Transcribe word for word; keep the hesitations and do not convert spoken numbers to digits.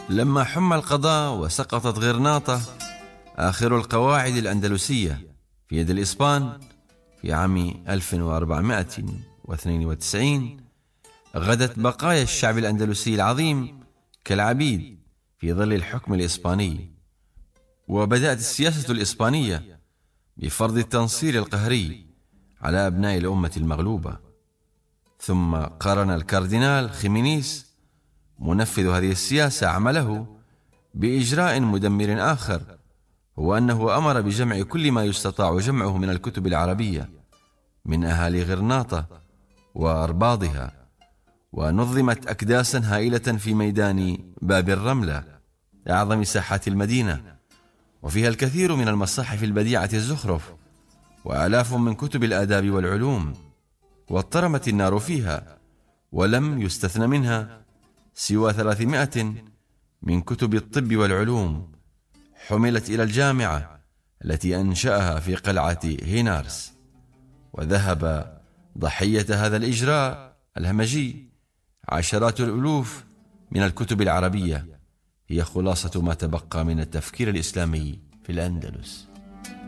لما حم القضاء وسقطت غرناطة آخر القواعد الأندلسية في يد الإسبان في عام ألف وأربعمائة واثنين وتسعين، غدت بقايا الشعب الأندلسي العظيم كالعبيد في ظل الحكم الإسباني، وبدأت السياسة الإسبانية بفرض التنصير القهري على أبناء الأمة المغلوبة. ثم قارن الكاردينال خيمينيس منفذ هذه السياسة عمله بإجراء مدمر آخر، هو أنه أمر بجمع كل ما يستطاع جمعه من الكتب العربية من أهالي غرناطة وأرباضها، ونظمت أكداسا هائلة في ميدان باب الرملة أعظم ساحات المدينة، وفيها الكثير من المصاحف البديعة الزخرف وآلاف من كتب الآداب والعلوم، واضطرمت النار فيها ولم يستثن منها سوى ثلاثمائة من كتب الطب والعلوم حملت إلى الجامعة التي أنشأها في قلعة هينارس. وذهب ضحية هذا الإجراء الهمجي عشرات الألوف من الكتب العربية، هي خلاصة ما تبقى من التفكير الإسلامي في الأندلس.